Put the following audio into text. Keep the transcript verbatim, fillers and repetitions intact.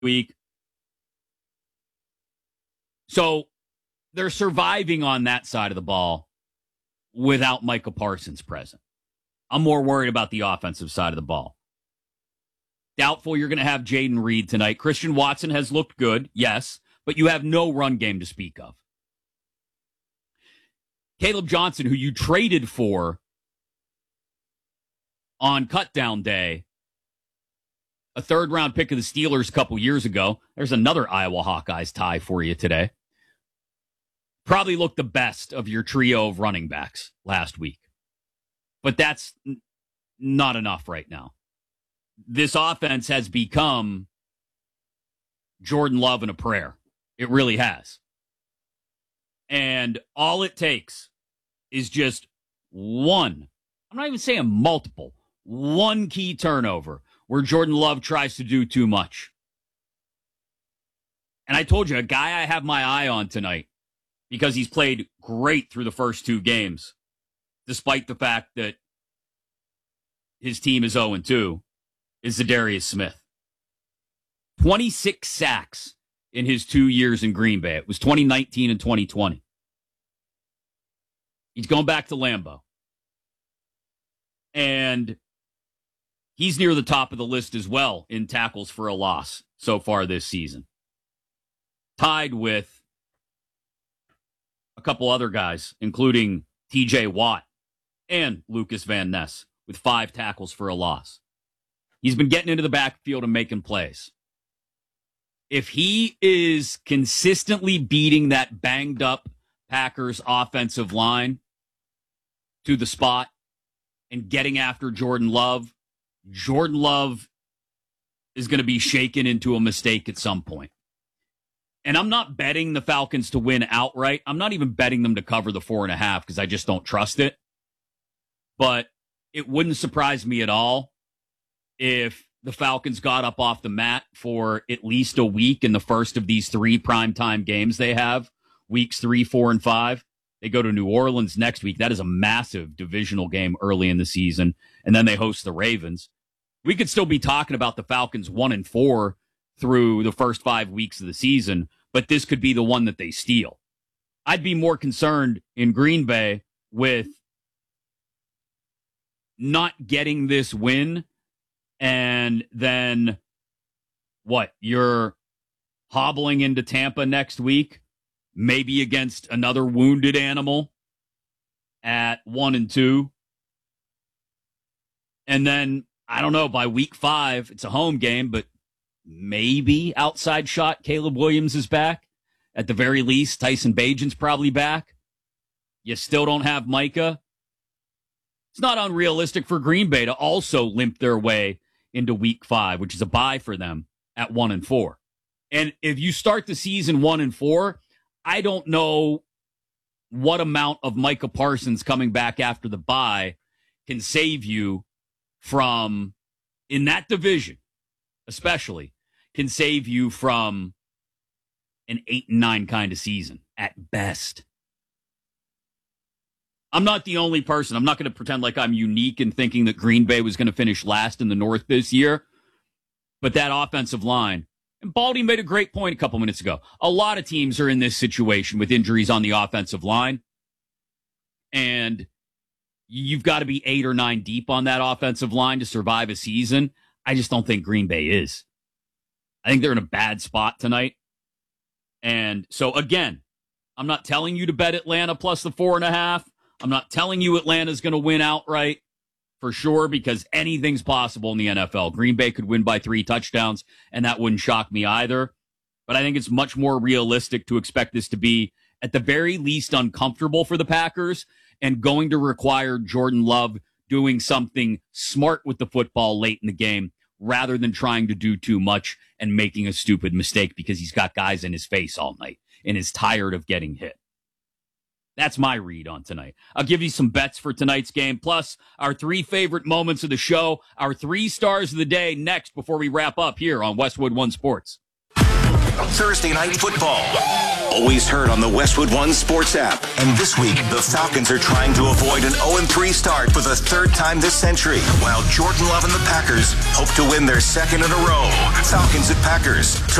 week. So they're surviving on that side of the ball without Micah Parsons present. I'm more worried about the offensive side of the ball. Doubtful you're going to have Jaden Reed tonight. Christian Watson has looked good, yes, but you have no run game to speak of. Caleb Johnson, who you traded for on cutdown day, a third-round pick of the Steelers a couple years ago. There's another Iowa Hawkeyes tie for you today. Probably looked the best of your trio of running backs last week. But that's n- not enough right now. This offense has become Jordan Love in a prayer. It really has. And all it takes is just one, I'm not even saying multiple, one key turnover where Jordan Love tries to do too much. And I told you, a guy I have my eye on tonight because he's played great through the first two games, despite the fact that his team is oh and two, is Za'Darius Smith. twenty-six sacks in his two years in Green Bay. It was twenty nineteen and twenty twenty. He's going back to Lambeau. And he's near the top of the list as well in tackles for a loss so far this season. Tied with a couple other guys, including T J Watt and Lucas Van Ness, with five tackles for a loss. He's been getting into the backfield and making plays. If he is consistently beating that banged up Packers offensive line to the spot and getting after Jordan Love, Jordan Love is going to be shaken into a mistake at some point. And I'm not betting the Falcons to win outright. I'm not even betting them to cover the four and a half because I just don't trust it. But it wouldn't surprise me at all if the Falcons got up off the mat for at least a week in the first of these three primetime games they have, weeks three, four, and five. They go to New Orleans next week. That is a massive divisional game early in the season. And then they host the Ravens. We could still be talking about the Falcons one and four through the first five weeks of the season, but this could be the one that they steal. I'd be more concerned in Green Bay with not getting this win and then what? You're hobbling into Tampa next week, maybe against another wounded animal at one and two. And then, I don't know, by week five, it's a home game, but maybe outside shot, Caleb Williams is back. At the very least, Tyson Bagent's probably back. You still don't have Micah. It's not unrealistic for Green Bay to also limp their way into week five, which is a bye for them at one and four. And if you start the season one and four, I don't know what amount of Micah Parsons coming back after the bye can save you from, in that division especially, can save you from an eight and nine kind of season at best. I'm not the only person. I'm not going to pretend like I'm unique in thinking that Green Bay was going to finish last in the North this year. But that offensive line, and Baldy made a great point a couple minutes ago. A lot of teams are in this situation with injuries on the offensive line. And you've got to be eight or nine deep on that offensive line to survive a season. I just don't think Green Bay is. I think they're in a bad spot tonight. And so, again, I'm not telling you to bet Atlanta plus the four and a half. I'm not telling you Atlanta's going to win outright for sure, because anything's possible in the N F L. Green Bay could win by three touchdowns, and that wouldn't shock me either. But I think it's much more realistic to expect this to be, at the very least, uncomfortable for the Packers and going to require Jordan Love doing something smart with the football late in the game rather than trying to do too much and making a stupid mistake because he's got guys in his face all night and is tired of getting hit. That's my read on tonight. I'll give you some bets for tonight's game, plus our three favorite moments of the show, our three stars of the day next before we wrap up here on Westwood One Sports. Thursday Night Football. Always heard on the Westwood One Sports app. And this week, the Falcons are trying to avoid an oh and three start for the third time this century, while Jordan Love and the Packers hope to win their second in a row. Falcons at Packers.